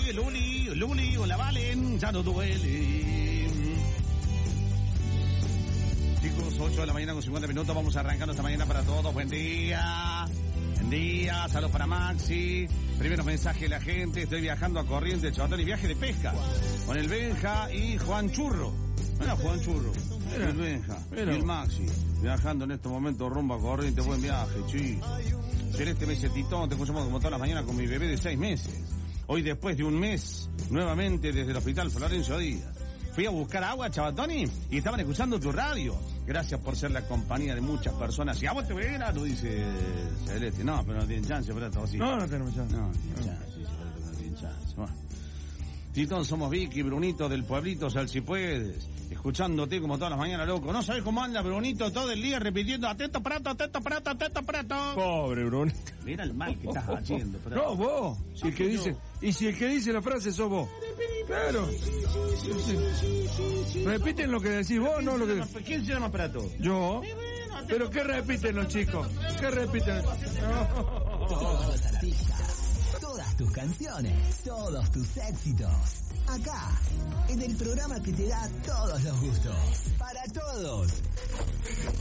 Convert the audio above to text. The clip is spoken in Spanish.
Luli, hola Valen, ya no duele. Chicos, 8 de la mañana con 50 minutos, vamos arrancando esta mañana para todos. Buen día, saludos para Maxi. Primeros mensajes de la gente, estoy viajando a Corrientes, Chabatón y viaje de pesca. Con el Benja y Juan Churro. Mira Juan Churro, el Benja y el Maxi. Viajando en estos momentos rumbo a Corrientes, buen viaje, chicos. Celeste Mesetitón, te escuchamos como todas las mañanas con mi bebé de 6 meses. Hoy después de un mes, nuevamente desde el hospital Florencio Díaz. Fui a buscar agua, Chabatoni, y estaban escuchando tu radio. Gracias por ser la compañía de muchas personas. Y a vos te verás, lo dice Celeste. No, pero no tienen chance, para todo así. No tenemos chance. No tienen chance, no tienen chance. Bueno. Titón, somos Vicky, Brunito del pueblito, sal si puedes. Escuchándote como todas las mañanas, loco. No sabes cómo anda Brunito todo el día repitiendo atento, prato, atento, prato, atento, prato. Pobre Brunito. Mira el mal que estás haciendo. Prato. No, vos. Si el que dice, y si el que dice la frase sos vos. Claro. Repiten lo que decís vos, no lo que... ¿Quién se llama Prato? Yo. Pero ¿qué repiten los chicos? ¿Qué repiten? Todos los artistas, todas tus canciones, todos tus éxitos. Acá, en el programa que te da todos los gustos. Para todos.